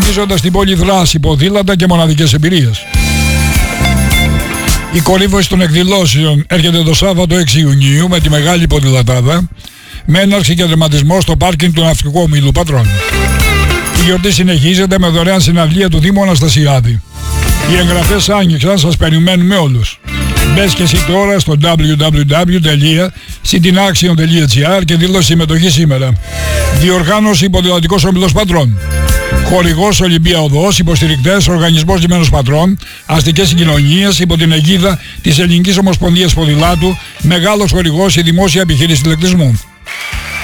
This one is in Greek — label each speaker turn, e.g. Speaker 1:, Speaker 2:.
Speaker 1: γεμίζοντας την πόλη δράση, ποδήλατα και μοναδικές εμπειρίες. Η κορύφωση των εκδηλώσεων έρχεται το Σάββατο 6 Ιουνίου με τη μεγάλη ποδηλατάδα, με έναρξη και τερματισμό στο πάρκινγκ του Ναυτικού Ομίλου Πατρών. Η γιορτή συνεχίζεται με δωρεάν συναυλία του Δήμου Αναστασιάδη. Οι εγγραφές άνοιξαν, σας περιμένουμε όλους. Μπες και εσύ τώρα στο www.citinaction.gr και δήλωσε συμμετοχή σήμερα. Διοργάνωση Ποδηλατικός Ομίλος Πατρών. Χορηγός Ολυμπία Οδός, υποστηρικτές Οργανισμός Λιμένος Πατρών, αστικές συγκοινωνίες υπό την αιγίδα της Ελληνικής Ομοσπονδίας Ποδηλάτου, μεγάλος χορηγός η Δημόσια Επιχείρηση Ηλεκτρισμού.